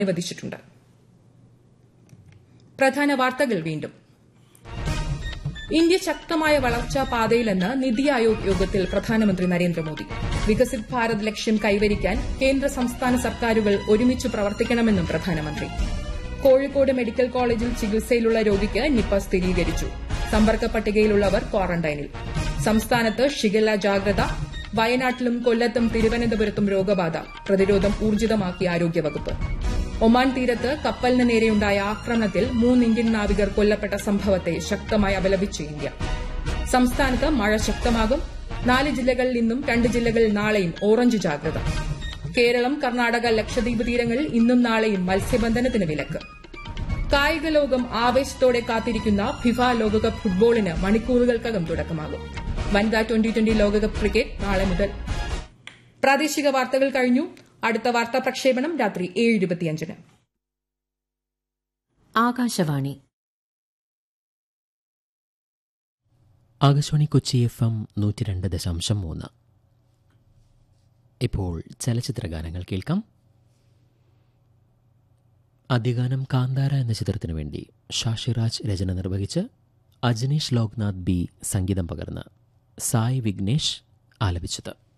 അനുവദിച്ചിട്ടുണ്ട്. പ്രധാന വാർത്തകൾ വീണ്ടും. ഇന്ത്യ ശക്തമായ വളർച്ചാ പാതയിലെന്ന് നിതി ആയോഗ് യോഗത്തിൽ പ്രധാനമന്ത്രി നരേന്ദ്രമോദി. വികസിത് ഭാരത് ലക്ഷ്യം കൈവരിക്കാൻ കേന്ദ്ര സംസ്ഥാന സർക്കാരുകൾ ഒരുമിച്ച് പ്രവർത്തിക്കണമെന്നും പ്രധാനമന്ത്രി. കോഴിക്കോട് മെഡിക്കൽ കോളേജിൽ ചികിത്സയിലുള്ള രോഗിക്ക് നിപ സ്ഥിരീകരിച്ചു. സമ്പർക്ക പട്ടികയിലുള്ളവർ ക്വാറന്റൈനിൽ. സംസ്ഥാനത്ത് ഷിഗല്ല ജാഗ്രത. വയനാട്ടിലും കൊല്ലത്തും തിരുവനന്തപുരത്തും രോഗബാധ. പ്രതിരോധം ഊർജിതമാക്കി ആരോഗ്യവകുപ്പ്. ഒമാൻ തീരത്ത് കപ്പലിന് നേരെയുണ്ടായ ആക്രമണത്തിൽ 3 ഇന്ത്യൻ നാവികർ കൊല്ലപ്പെട്ട സംഭവത്തെ ശക്തമായി അപലപിച്ച് ഇന്ത്യ. സംസ്ഥാനത്ത് മഴ ശക്തമാകും. 4 ജില്ലകളിൽ ഇന്നും 2 ജില്ലകളിൽ നാളെയും ഓറഞ്ച് ജാഗ്രത. കേരളം, കർണാടക, ലക്ഷദ്വീപ് തീരങ്ങളിൽ ഇന്നും നാളെയും മത്സ്യബന്ധനത്തിന് വിലക്ക്. കായിക ലോകം ആവേശത്തോടെ കാത്തിരിക്കുന്ന ഫിഫ ലോകകപ്പ് ഫുട്ബോളിന് മണിക്കൂറുകൾക്കകം തുടക്കമാകും. വനിതാ 2020 ലോകകപ്പ് ക്രിക്കറ്റ് നാളെ മുതൽ. പ്രാദേശിക വാർത്തകൾ കഴിഞ്ഞു. അടുത്ത വാർത്താ പ്രക്ഷേപണം രാത്രി 7:25. ആകാശവാണി ആകാശവാണി കൊച്ചി FM 102.3. ഇപ്പോൾ ചലച്ചിത്ര ഗാനങ്ങൾ കേൾക്കാം. ആദ്യഗാനം കാന്താര എന്ന ചിത്രത്തിനു വേണ്ടി ഷാഷിറാജ് രചന നിർവഹിച്ച് അജനീഷ് ലോക്നാഥ് ബി സംഗീതം പകർന്ന് സായ് വിഘ്നേഷ് ആലപിച്ചത്.